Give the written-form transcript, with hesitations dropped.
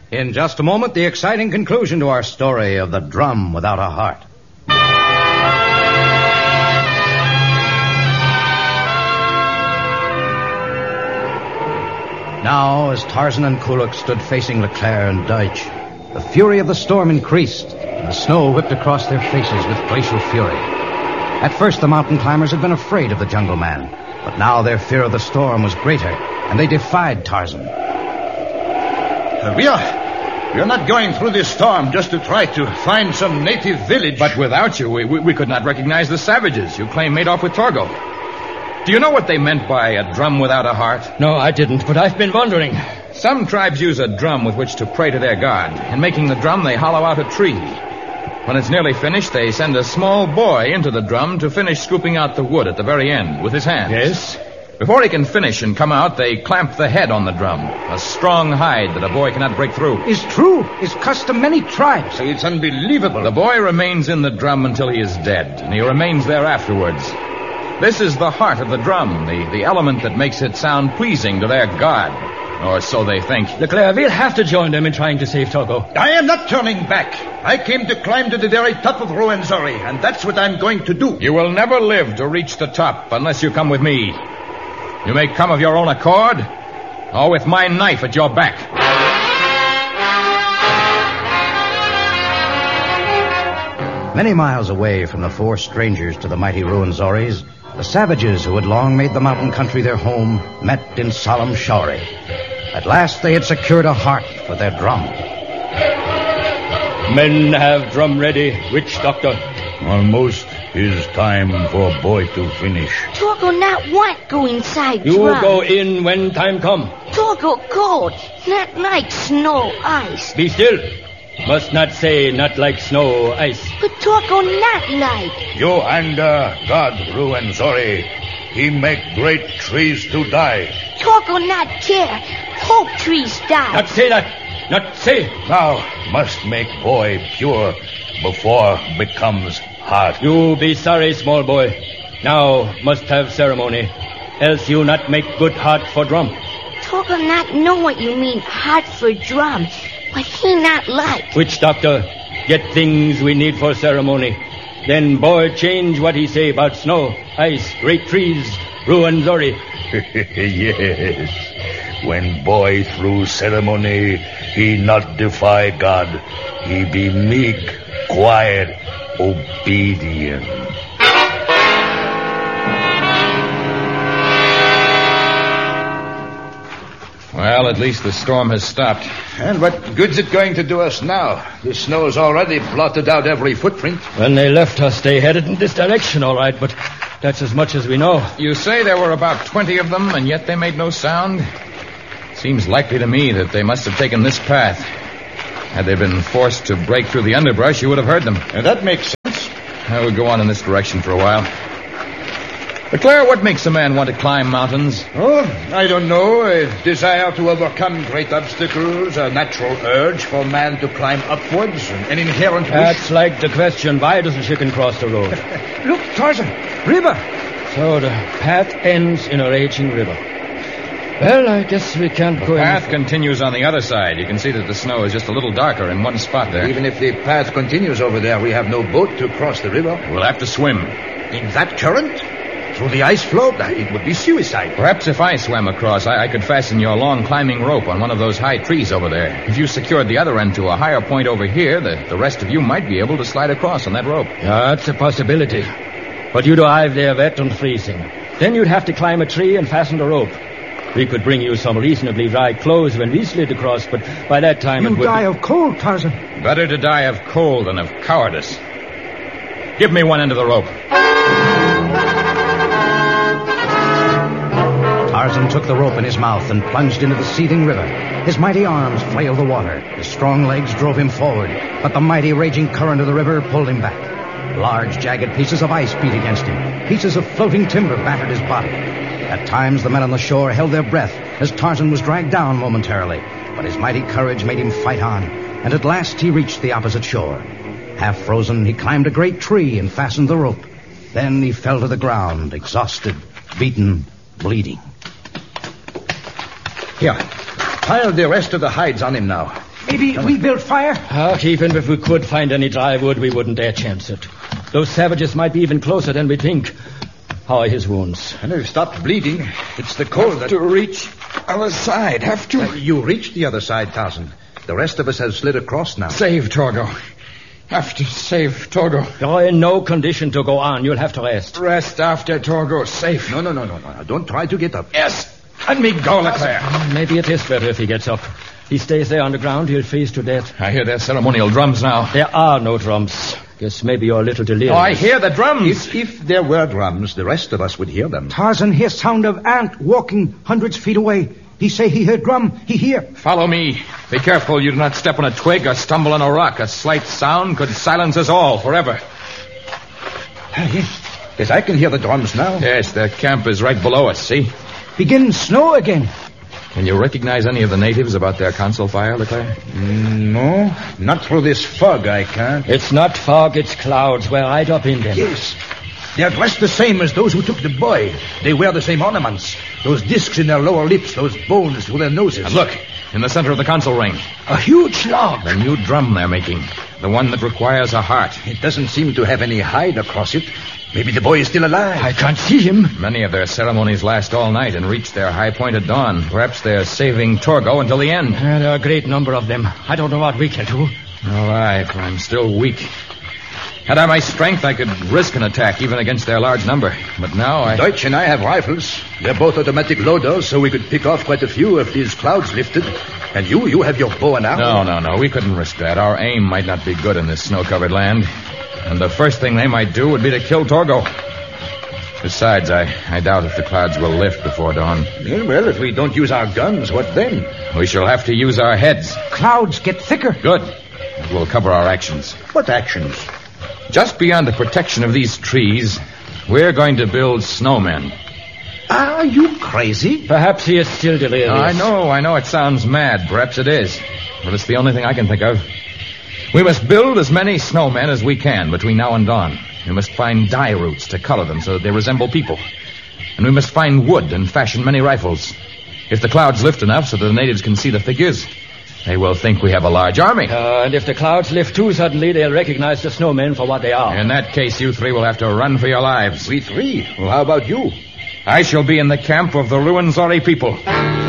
In just a moment, the exciting conclusion to our story of the drum without a heart. Now, as Tarzan and Kuluk stood facing Leclerc and Deutsch, the fury of the storm increased, and the snow whipped across their faces with glacial fury. At first, the mountain climbers had been afraid of the jungle man, but now their fear of the storm was greater, and they defied Tarzan. We're not going through this storm just to try to find some native village. But without you, we could not recognize the savages you claim made off with Torgo. Do you know what they meant by a drum without a heart? No, I didn't, but I've been wondering. Some tribes use a drum with which to pray to their god. In making the drum, they hollow out a tree. When it's nearly finished, they send a small boy into the drum to finish scooping out the wood at the very end with his hands. Yes? Before he can finish and come out, they clamp the head on the drum, a strong hide that a boy cannot break through. Is true. Is custom many tribes. It's unbelievable. The boy remains in the drum until he is dead, and he remains there afterwards. This is the heart of the drum, the element that makes it sound pleasing to their god. Or so they think. Leclerc, we'll have to join them in trying to save Torgo. I am not turning back. I came to climb to the very top of Ruwenzori, and that's what I'm going to do. You will never live to reach the top unless you come with me. You may come of your own accord, or with my knife at your back. Many miles away from the four strangers to the mighty Ruwenzoris, the savages who had long made the mountain country their home met in solemn showery. At last they had secured a heart for their drum. Men have drum ready. Witch doctor? Almost is time for boy to finish. Torgo not want go inside You drum. go in when time come. Torgo cold, not like snow, ice. Be still. Must not say not like snow, ice. But Torgo not like. You and God, Ruwenzori, he make great trees to die. Torgo not care. Hope trees die. Not say that. Not say. Now must make boy pure before becomes hard. You be sorry, small boy. Now must have ceremony. Else you not make good heart for drum. Torgo not know what you mean heart for drum. But he not like. Witch doctor, get things we need for ceremony. Then boy change what he say about snow, ice, great trees, Ruwenzori. Yes. When boy through ceremony, he not defy God. He be meek, quiet, obedient. Well, at least the storm has stopped. And what good's it going to do us now? The snow's already blotted out every footprint. When they left us, they headed in this direction, all right, but that's as much as we know. You say there were about 20 of them, and yet they made no sound? Seems likely to me that they must have taken this path. Had they been forced to break through the underbrush, you would have heard them. And that makes sense. I would go on in this direction for a while. Leclerc, what makes a man want to climb mountains? Oh, I don't know. A desire to overcome great obstacles, a natural urge for man to climb upwards, an inherent wish. That's like the question, why doesn't chicken cross the road? Look, Tarzan, river. So the path ends in a raging river. Well, I guess we can't go The any path continues on the other side. You can see that the snow is just a little darker in one spot there. Even if the path continues over there, we have no boat to cross the river. We'll have to swim. In that current? Through the ice floe? It would be suicide. Perhaps if I swam across, I could fasten your long climbing rope on one of those high trees over there. If you secured the other end to a higher point over here, the rest of you might be able to slide across on that rope. Yeah, that's a possibility. But you'd arrive there wet and freezing. Then you'd have to climb a tree and fasten the rope. We could bring you some reasonably dry clothes when we slid across, but by that time You it would die of cold, Tarzan. Better to die of cold than of cowardice. Give me one end of the rope. Tarzan took the rope in his mouth and plunged into the seething river. His mighty arms flailed the water. His strong legs drove him forward, but the mighty raging current of the river pulled him back. Large, jagged pieces of ice beat against him. Pieces of floating timber battered his body. At times, the men on the shore held their breath as Tarzan was dragged down momentarily, but his mighty courage made him fight on, and at last he reached the opposite shore. Half frozen, he climbed a great tree and fastened the rope. Then he fell to the ground, exhausted, beaten, bleeding. Here, pile the rest of the hides on him now. Maybe we build fire? Even if we could find any dry wood, we wouldn't dare chance it. Those savages might be even closer than we think. How are his wounds? And they've stopped bleeding. It's the cold to reach other side. Have to. You reached the other side, Tarzan. The rest of us have slid across now. Save Torgo. Have to save Torgo. You're in no condition to go on. You'll have to rest. Rest after Torgo's safe. No. Don't try to get up. Yes. Let me go, Leclerc. Maybe it is better if he gets up. He stays there on the ground, he'll freeze to death. I hear their ceremonial drums now. There are no drums. Guess maybe you're a little delirious. Oh, I hear the drums. If there were drums, the rest of us would hear them. Tarzan hears sound of ant walking hundreds feet away. He say he heard drum. He hear. Follow me. Be careful you do not step on a twig or stumble on a rock. A slight sound could silence us all forever. Yes, I can hear the drums now. Yes, their camp is right below us, see? Begin snow again. Can you recognize any of the natives about their council fire, Leclerc? No, not through this fog, I can't. It's not fog, it's clouds. We're right up in them. Yes. They are dressed the same as those who took the boy. They wear the same ornaments. Those discs in their lower lips, those bones through their noses. And look, in the center of the council ring. A huge log. The new drum they're making. The one that requires a heart. It doesn't seem to have any hide across it. Maybe the boy is still alive. I can't see him. Many of their ceremonies last all night and reach their high point at dawn. Perhaps they're saving Torgo until the end. There are a great number of them. I don't know what we can do. All right, I'm still weak. Had I my strength, I could risk an attack even against their large number. But now Deutsch and I have rifles. They're both automatic loaders, so we could pick off quite a few if these clouds lifted. And you have your bow and arrow. No. We couldn't risk that. Our aim might not be good in this snow-covered land. And the first thing they might do would be to kill Torgo. Besides, I doubt if the clouds will lift before dawn. Well, if we don't use our guns, what then? We shall have to use our heads. Clouds get thicker. Good. It will cover our actions. What actions? Just beyond the protection of these trees, we're going to build snowmen. Are you crazy? Perhaps he is still delirious. I know. It sounds mad. Perhaps it is. But it's the only thing I can think of. We must build as many snowmen as we can between now and dawn. We must find dye roots to color them so that they resemble people. And we must find wood and fashion many rifles. If the clouds lift enough so that the natives can see the figures, they will think we have a large army. And if the clouds lift too suddenly, they'll recognize the snowmen for what they are. In that case, you three will have to run for your lives. We three? Well, how about you? I shall be in the camp of the Ruwenzori people.